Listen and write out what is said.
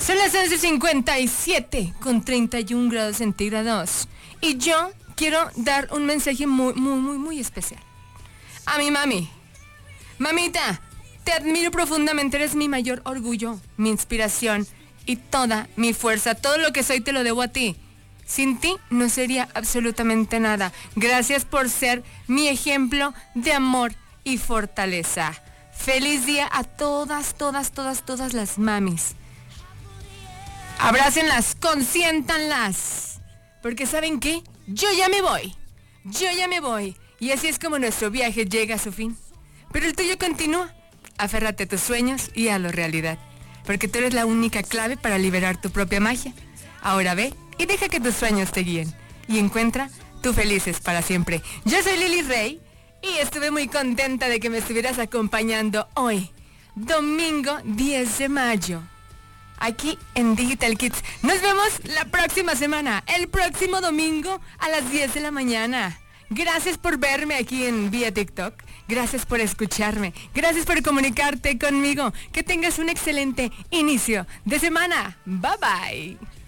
Son las 11:57 con 31 grados centígrados. Y yo quiero dar un mensaje muy especial. A mi mami. Mamita, te admiro profundamente, eres mi mayor orgullo, mi inspiración y toda mi fuerza. Todo lo que soy te lo debo a ti. Sin ti no sería absolutamente nada. Gracias por ser mi ejemplo de amor y fortaleza. Feliz día a todas las mamis. Abrácenlas, consiéntanlas. Porque ¿saben qué? Yo ya me voy. Y así es como nuestro viaje llega a su fin. Pero el tuyo continúa. Aférrate a tus sueños y hazlo realidad. Porque tú eres la única clave para liberar tu propia magia. Ahora ve y deja que tus sueños te guíen. Y encuentra tu felices para siempre. Yo soy Lili Rey y estuve muy contenta de que me estuvieras acompañando hoy, domingo 10 de mayo. Aquí en Digital Kids. Nos vemos la próxima semana, el próximo domingo a las 10 de la mañana. Gracias por verme aquí en vía TikTok. Gracias por escucharme. Gracias por comunicarte conmigo. Que tengas un excelente inicio de semana. Bye bye.